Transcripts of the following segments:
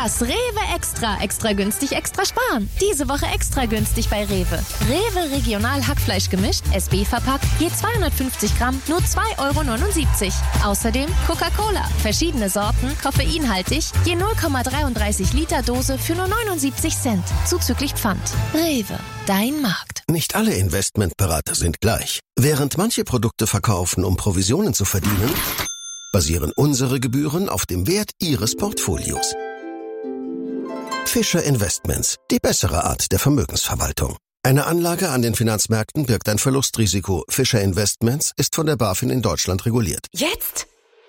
Das Rewe Extra. Extra günstig, extra sparen. Diese Woche extra günstig bei Rewe. Rewe Regional Hackfleisch gemischt, SB verpackt, je 250 Gramm, nur 2,79 €. Außerdem Coca-Cola. Verschiedene Sorten, koffeinhaltig, je 0,33 Liter Dose für nur 79 Cent. Zuzüglich Pfand. Rewe, dein Markt. Nicht alle Investmentberater sind gleich. Während manche Produkte verkaufen, um Provisionen zu verdienen, basieren unsere Gebühren auf dem Wert Ihres Portfolios. Fischer Investments, die bessere Art der Vermögensverwaltung. Eine Anlage an den Finanzmärkten birgt ein Verlustrisiko. Fischer Investments ist von der BaFin in Deutschland reguliert. Jetzt?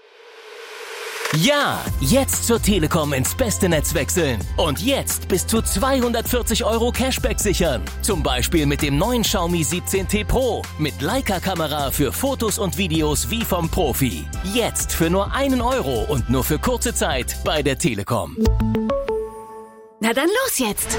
Ja, jetzt zur Telekom ins beste Netz wechseln. Und jetzt bis zu 240 € Cashback sichern. Zum Beispiel mit dem neuen Xiaomi 17T Pro. Mit Leica-Kamera für Fotos und Videos wie vom Profi. Jetzt für nur 1 € und nur für kurze Zeit bei der Telekom. Na dann los jetzt!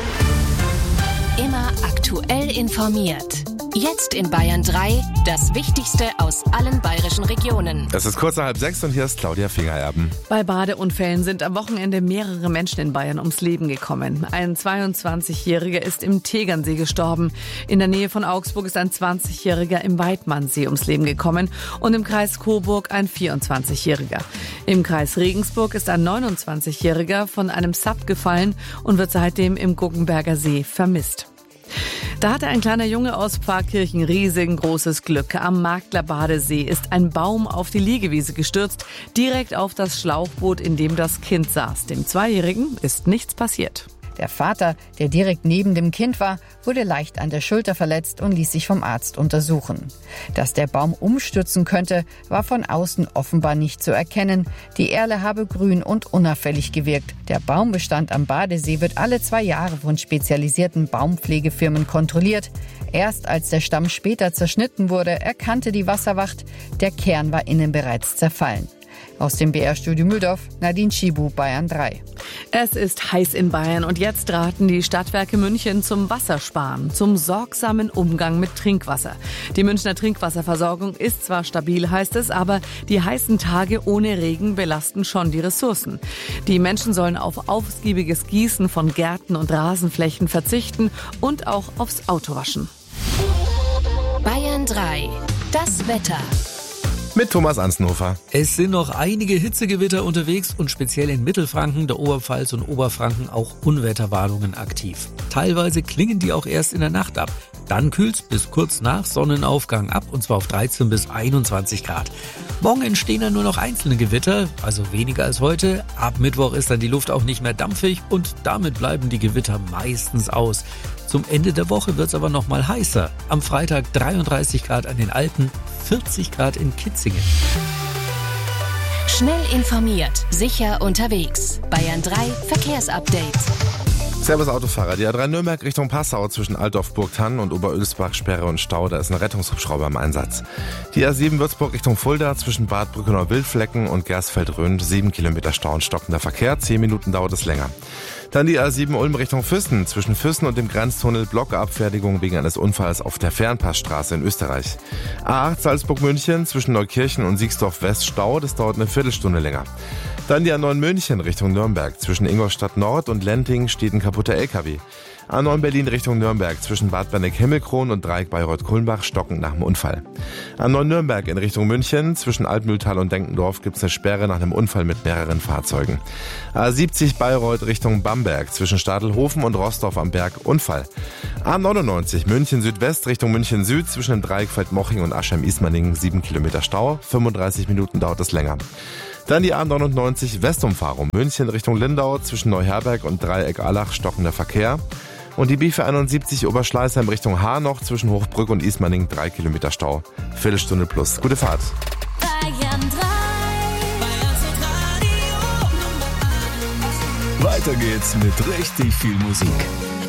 Immer aktuell informiert. Jetzt in Bayern 3, das Wichtigste aus allen bayerischen Regionen. Es ist kurz nach 5:30 und hier ist Claudia Fingererben. Bei Badeunfällen sind am Wochenende mehrere Menschen in Bayern ums Leben gekommen. Ein 22-Jähriger ist im Tegernsee gestorben. In der Nähe von Augsburg ist ein 20-Jähriger im Weidmannsee ums Leben gekommen und im Kreis Coburg ein 24-Jähriger. Im Kreis Regensburg ist ein 29-Jähriger von einem Sub gefallen und wird seitdem im Guggenberger See vermisst. Da hatte ein kleiner Junge aus Pfarrkirchen riesengroßes Glück. Am Magdler Badesee ist ein Baum auf die Liegewiese gestürzt, direkt auf das Schlauchboot, in dem das Kind saß. Dem 2-Jährigen ist nichts passiert. Der Vater, der direkt neben dem Kind war, wurde leicht an der Schulter verletzt und ließ sich vom Arzt untersuchen. Dass der Baum umstürzen könnte, war von außen offenbar nicht zu erkennen. Die Erle habe grün und unauffällig gewirkt. Der Baumbestand am Badesee wird alle 2 Jahre von spezialisierten Baumpflegefirmen kontrolliert. Erst als der Stamm später zerschnitten wurde, erkannte die Wasserwacht, der Kern war innen bereits zerfallen. Aus dem BR-Studio Mühldorf, Nadine Schibu, Bayern 3. Es ist heiß in Bayern und jetzt raten die Stadtwerke München zum Wassersparen, zum sorgsamen Umgang mit Trinkwasser. Die Münchner Trinkwasserversorgung ist zwar stabil, heißt es, aber die heißen Tage ohne Regen belasten schon die Ressourcen. Die Menschen sollen auf ausgiebiges Gießen von Gärten und Rasenflächen verzichten und auch aufs Autowaschen. Bayern 3, das Wetter. Mit Thomas Anzenhofer. Es sind noch einige Hitzegewitter unterwegs und speziell in Mittelfranken, der Oberpfalz und Oberfranken auch Unwetterwarnungen aktiv. Teilweise klingen die auch erst in der Nacht ab. Dann kühlt's bis kurz nach Sonnenaufgang ab und zwar auf 13 bis 21 Grad. Morgen entstehen dann nur noch einzelne Gewitter, also weniger als heute. Ab Mittwoch ist dann die Luft auch nicht mehr dampfig und damit bleiben die Gewitter meistens aus. Zum Ende der Woche wird's aber noch mal heißer. Am Freitag 33 Grad an den Alpen, 40 Grad in Kitzingen. Schnell informiert, sicher unterwegs. Bayern 3 Verkehrsupdate. Servus Autofahrer, die A3 Nürnberg Richtung Passau zwischen Altdorf-Burgthann und Oberölsbach Sperre und Stau, da ist ein Rettungshubschrauber im Einsatz. Die A7 Würzburg Richtung Fulda zwischen Bad Brückenau-Wildflecken und Gersfeld-Rhön 7 Kilometer Stau und stockender Verkehr, 10 Minuten dauert es länger. Dann die A7 Ulm Richtung Füssen zwischen Füssen und dem Grenztunnel Blockabfertigung wegen eines Unfalls auf der Fernpassstraße in Österreich. A8 Salzburg-München zwischen Neukirchen und Siegsdorf-West Stau, das dauert eine Viertelstunde länger. Dann die A9 München Richtung Nürnberg. Zwischen Ingolstadt Nord und Lenting steht ein kaputter LKW. A9 Berlin Richtung Nürnberg. Zwischen Bad Berneck-Himmelkron und Dreieck Bayreuth-Kulmbach stockend nach dem Unfall. A9 Nürnberg in Richtung München. Zwischen Altmühltal und Denkendorf gibt es eine Sperre nach einem Unfall mit mehreren Fahrzeugen. A70 Bayreuth Richtung Bamberg. Zwischen Stadelhofen und Rossdorf am Berg Unfall. A99 München Südwest Richtung München Süd. Zwischen dem Dreieck Feldmoching und Aschheim-Ismaning 7 Kilometer Stau. 35 Minuten dauert es länger. Dann die A99 Westumfahrung München Richtung Lindau zwischen Neuherberg und Dreieck Allach stockender Verkehr. Und die B471 Oberschleißheim Richtung Haarnoch zwischen Hochbrück und Ismaning 3 Kilometer Stau. Viertelstunde plus. Gute Fahrt. Bayern 3. Weiter geht's mit richtig viel Musik.